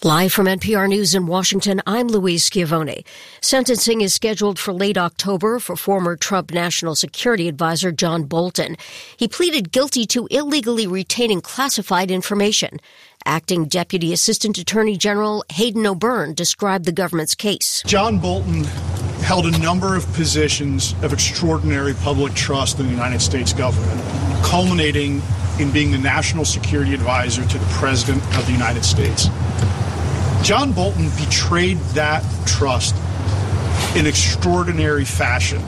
Live from NPR News in Washington, I'm Louise Schiavone. Sentencing is scheduled for late October for former Trump National Security Advisor John Bolton. He pleaded guilty to illegally retaining classified information. Acting Deputy Assistant Attorney General Hayden O'Byrne described the government's case. John Bolton held a number of positions of extraordinary public trust in the United States government, culminating in being the National Security Advisor to the President of the United States. John Bolton betrayed that trust in extraordinary fashion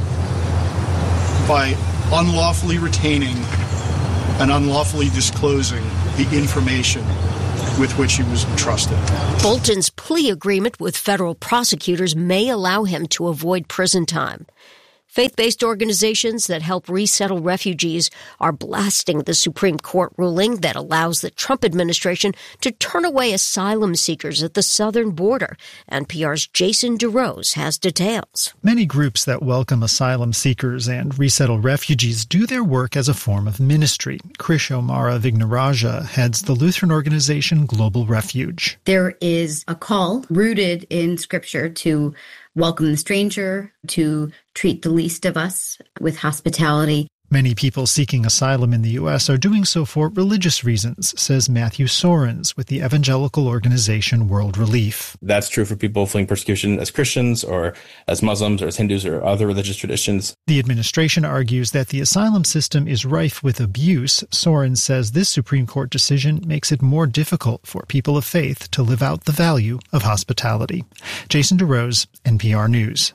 by unlawfully retaining and unlawfully disclosing the information with which he was entrusted. Bolton's plea agreement with federal prosecutors may allow him to avoid prison time. Faith-based organizations that help resettle refugees are blasting the Supreme Court ruling that allows the Trump administration to turn away asylum seekers at the southern border. NPR's Jason DeRose has details. Many groups that welcome asylum seekers and resettle refugees do their work as a form of ministry. Krish O'Mara Vignaraja heads the Lutheran organization Global Refuge. There is a call rooted in Scripture to welcome the stranger, to treat the least of us with hospitality. Many people seeking asylum in the U.S. are doing so for religious reasons, says Matthew Sorens with the evangelical organization World Relief. That's true for people fleeing persecution as Christians or as Muslims or as Hindus or other religious traditions. The administration argues that the asylum system is rife with abuse. Sorens says this Supreme Court decision makes it more difficult for people of faith to live out the value of hospitality. Jason DeRose, NPR News.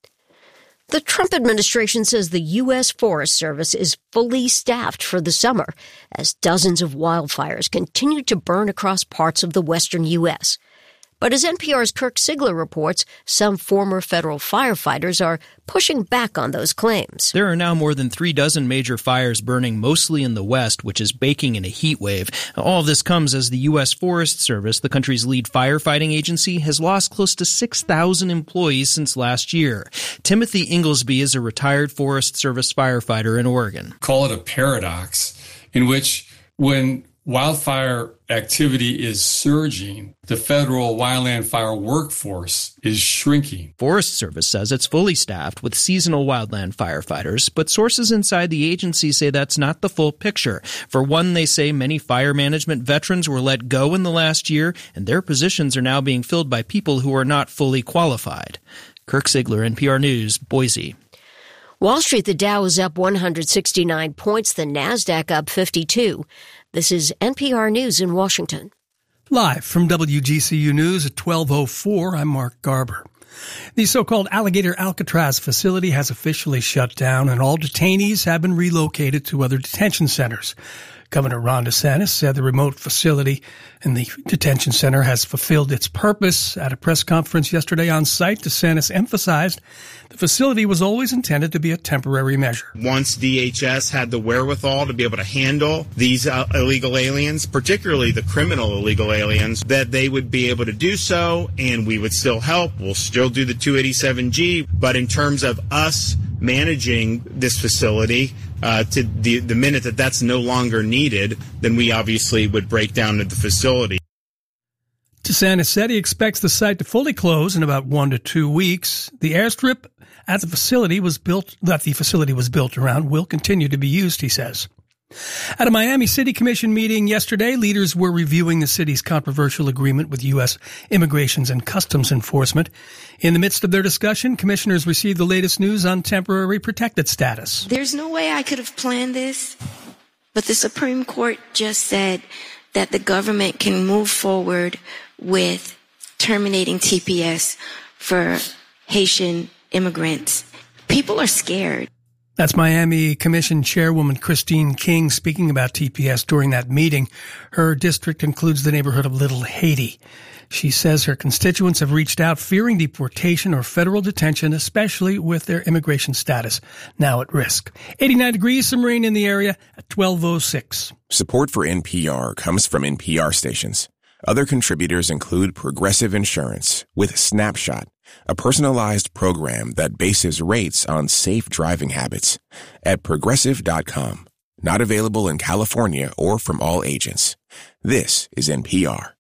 The Trump administration says the U.S. Forest Service is fully staffed for the summer as dozens of wildfires continue to burn across parts of the western U.S. But as NPR's Kirk Sigler reports, some former federal firefighters are pushing back on those claims. There are now more than 36 major fires burning mostly in the West, which is baking in a heat wave. All of this comes as the U.S. Forest Service, the country's lead firefighting agency, has lost close to 6,000 employees since last year. Timothy Inglesby is a retired Forest Service firefighter in Oregon. Call it a paradox in which when wildfire activity is surging, the federal wildland fire workforce is shrinking. Forest Service says it's fully staffed with seasonal wildland firefighters, but sources inside the agency say that's not the full picture. For one, they say many fire management veterans were let go in the last year, and their positions are now being filled by people who are not fully qualified. Kirk Sigler, NPR News, Boise. Wall Street, the Dow is up 169 points, the Nasdaq up 52. This is NPR News in Washington. Live from WGCU News at 12:04, I'm Mark Garber. The so-called Alligator Alcatraz facility has officially shut down, and all detainees have been relocated to other detention centers. Governor Ron DeSantis said the remote facility in the detention center has fulfilled its purpose. At a press conference yesterday on site, DeSantis emphasized the facility was always intended to be a temporary measure. Once DHS had the wherewithal to be able to handle these illegal aliens, particularly the criminal illegal aliens, that they would be able to do so, and we would still help. We'll still do the 287G, but in terms of us managing this facility, to the minute that that's no longer needed, then we obviously would break down the facility. DeSantis said he expects the site to fully close in about 1 to 2 weeks. The airstrip at the facility was built around will continue to be used, he says. At a Miami City Commission meeting yesterday, leaders were reviewing the city's controversial agreement with U.S. Immigrations and Customs Enforcement. In the midst of their discussion, commissioners received the latest news on temporary protected status. There's no way I could have planned this, but the Supreme Court just said that the government can move forward with terminating TPS for Haitian immigrants. People are scared. That's Miami Commission Chairwoman Christine King speaking about TPS during that meeting. Her district includes the neighborhood of Little Haiti. She says her constituents have reached out fearing deportation or federal detention, especially with their immigration status now at risk. 89 degrees, some rain in the area at 12:06. Support for NPR comes from NPR stations. Other contributors include Progressive Insurance with Snapshot, a personalized program that bases rates on safe driving habits, at Progressive.com. Not available in California or from all agents. This is NPR.